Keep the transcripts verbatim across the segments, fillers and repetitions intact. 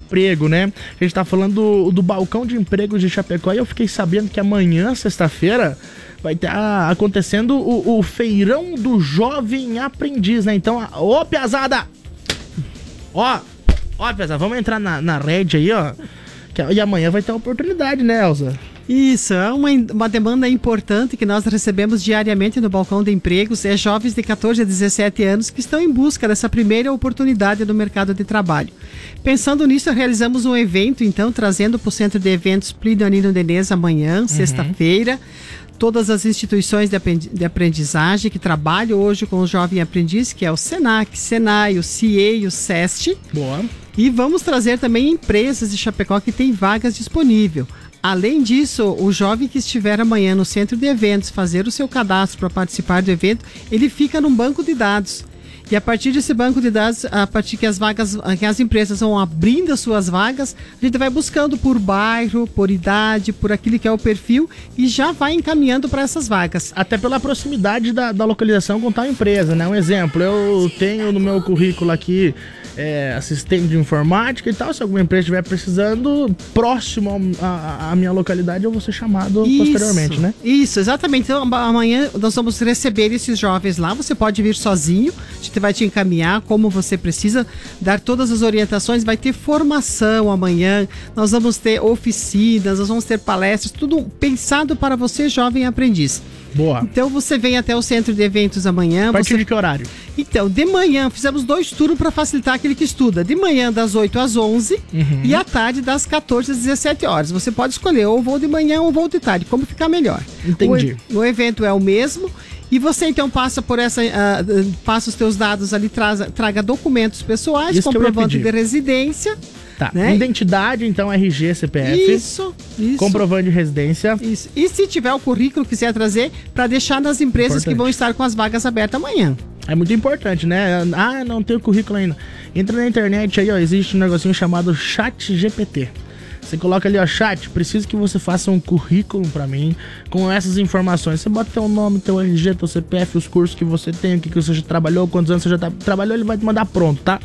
emprego, né? A gente tá falando do, do balcão de empregos de Chapecó e eu fiquei sabendo que amanhã, sexta-feira, vai estar acontecendo o, o feirão do jovem aprendiz, né? Então, ô piazada! Ó, ó piazada, vamos entrar na, na rede aí, ó. Que, e amanhã vai ter a oportunidade, né, Elza? Isso, é uma, uma demanda importante que nós recebemos diariamente no balcão de empregos. É jovens de catorze a dezessete anos que estão em busca dessa primeira oportunidade no mercado de trabalho. Pensando nisso, realizamos um evento, então, trazendo para o Centro de Eventos Plínio Anino Denez amanhã, uhum. sexta-feira. Todas as instituições de aprendizagem que trabalham hoje com o jovem aprendiz, que é o Senac, Senai, o C I E e o SEST. Boa. E vamos trazer também empresas de Chapecó que têm vagas disponíveis. Além disso, o jovem que estiver amanhã no centro de eventos, fazer o seu cadastro para participar do evento, ele fica num banco de dados. E a partir desse banco de dados, a partir que as vagas, que as empresas vão abrindo as suas vagas, a gente vai buscando por bairro, por idade, por aquilo que é o perfil e já vai encaminhando para essas vagas. Até pela proximidade da, da localização com tal empresa, né? Um exemplo, eu tenho no meu currículo aqui é, assistente de informática e tal, se alguma empresa estiver precisando, próximo à minha localidade, eu vou ser chamado isso, posteriormente, né? Isso, exatamente. Então, amanhã nós vamos receber esses jovens lá, você pode vir sozinho, a gente vai te encaminhar como você precisa, dar todas as orientações, vai ter formação amanhã, nós vamos ter oficinas, nós vamos ter palestras, tudo pensado para você, jovem aprendiz. Boa. Então você vem até o centro de eventos amanhã. A partir você... de que horário? Então, de manhã, fizemos dois turnos para facilitar aquele que estuda. De manhã, das oito às onze, uhum. e à tarde, das catorze às dezessete horas. Você pode escolher ou voo de manhã ou voo de tarde, como ficar melhor. Entendi. O, o evento é o mesmo. E você então passa por essa, uh, passa os teus dados ali, traga, traga documentos pessoais, isso comprovante de residência. Tá, né? Identidade, então R G, C P F. Isso, isso. Comprovante de residência. Isso. E se tiver o currículo, quiser trazer, para deixar nas empresas importante. Que vão estar com as vagas abertas amanhã. É muito importante, né? Ah, não tenho currículo ainda. Entra na internet aí, ó, existe um negocinho chamado Chat G P T. Você coloca ali, ó, chat, preciso que você faça um currículo pra mim com essas informações. Você bota teu nome, teu R G, teu C P F, os cursos que você tem, o que você já trabalhou, quantos anos você já tá, trabalhou, ele vai te mandar pronto, tá?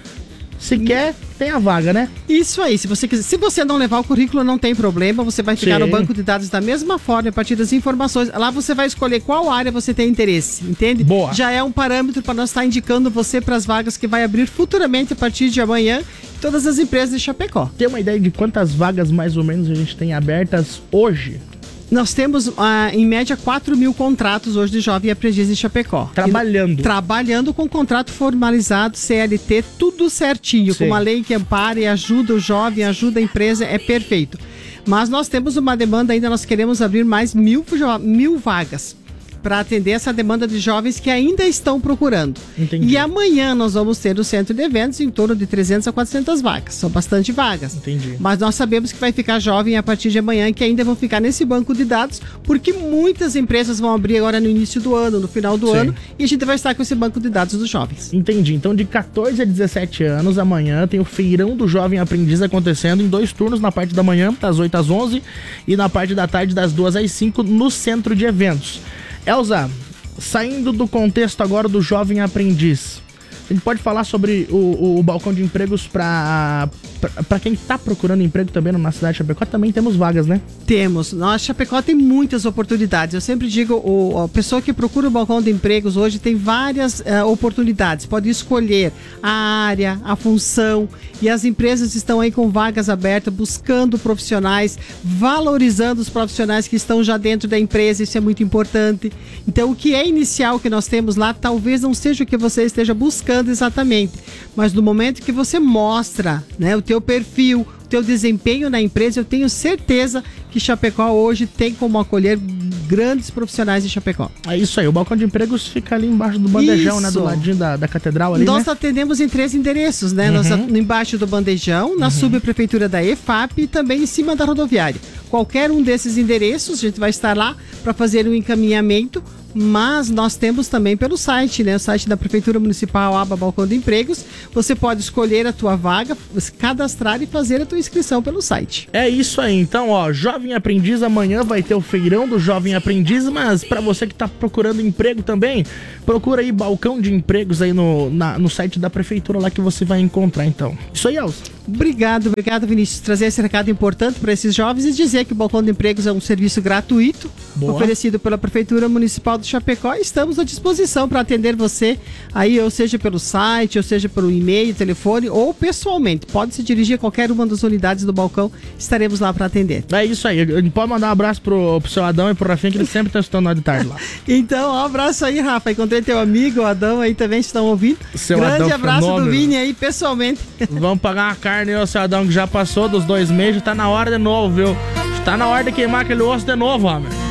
Se quer, tem a vaga, né? Isso aí, se você quiser. Se você não levar o currículo, não tem problema, você vai ficar Sim. no banco de dados da mesma forma, a partir das informações. Lá você vai escolher qual área você tem interesse, entende? Boa. Já é um parâmetro para nós estar indicando você para as vagas que vai abrir futuramente a partir de amanhã em todas as empresas de Chapecó. Tem uma ideia de quantas vagas mais ou menos a gente tem abertas hoje? Nós temos, ah, em média, quatro mil contratos hoje de jovem aprendiz em Chapecó. Trabalhando. E, trabalhando com contrato formalizado, C L T, tudo certinho. Sim. Com uma lei que ampara e ajuda o jovem, ajuda a empresa, é perfeito. Mas nós temos uma demanda ainda, nós queremos abrir mais mil, mil vagas para atender essa demanda de jovens que ainda estão procurando. Entendi. E amanhã nós vamos ter no centro de eventos em torno de trezentas a quatrocentas vagas. São bastante vagas. Entendi. Mas nós sabemos que vai ficar jovem a partir de amanhã, que ainda vão ficar nesse banco de dados, porque muitas empresas vão abrir agora no início do ano, no final do Sim. ano, e a gente vai estar com esse banco de dados dos jovens. Entendi. Então, de catorze a dezessete anos, amanhã tem o Feirão do Jovem Aprendiz acontecendo em dois turnos, na parte da manhã, das oito às onze, e na parte da tarde, das duas às cinco, no centro de eventos. Elza, saindo do contexto agora do jovem aprendiz, a gente pode falar sobre o, o, o balcão de empregos para para quem está procurando emprego também na cidade de Chapecó? Também temos vagas, né? Temos. Nós, Chapecó, tem muitas oportunidades. Eu sempre digo, o, a pessoa que procura o balcão de empregos hoje tem várias uh, oportunidades. Pode escolher a área, a função, e as empresas estão aí com vagas abertas, buscando profissionais, valorizando os profissionais que estão já dentro da empresa. Isso é muito importante. Então, o que é inicial que nós temos lá, talvez não seja o que você esteja buscando exatamente, mas no momento que você mostra, né, o teu perfil, o teu desempenho na empresa, eu tenho certeza que Chapecó hoje tem como acolher grandes profissionais de Chapecó. É isso aí, o balcão de empregos fica ali embaixo do bandejão, isso. né, do ladinho da, da catedral ali, Nós né? atendemos em três endereços, né? Uhum. Nós embaixo do bandejão, na uhum. subprefeitura da E F A P e também em cima da rodoviária. Qualquer um desses endereços, a gente vai estar lá para fazer um encaminhamento, mas nós temos também pelo site, né? O site da Prefeitura Municipal, aba Balcão de Empregos. Você pode escolher a tua vaga, cadastrar e fazer a tua inscrição pelo site. É isso aí. Então, ó, Jovem Aprendiz, amanhã vai ter o Feirão do Jovem Aprendiz, mas para você que tá procurando emprego também, procura aí Balcão de Empregos aí no, na, no site da Prefeitura lá que você vai encontrar, então. Isso aí, Elza. Obrigado, obrigado, Vinícius. Trazer esse recado importante para esses jovens e dizer que o Balcão de Empregos é um serviço gratuito, Boa. oferecido pela Prefeitura Municipal de Chapecó, e estamos à disposição para atender você aí, ou seja pelo site, ou seja pelo e-mail, telefone ou pessoalmente. Pode se dirigir a qualquer uma das unidades do Balcão, estaremos lá para atender. É isso aí, pode mandar um abraço pro, pro seu Adão e pro Rafinha, que eles sempre estão estudando nós de tarde lá. Então, um abraço aí, Rafa. Encontrei teu amigo, o Adão, aí também estão ouvindo. Seu Grande Adão abraço fenômeno. do Vini aí, pessoalmente. Vamos pagar uma carne aí, o seu Adão, que já passou dos dois meses, tá na hora de novo, viu? Tá na hora de queimar aquele osso de novo, homem.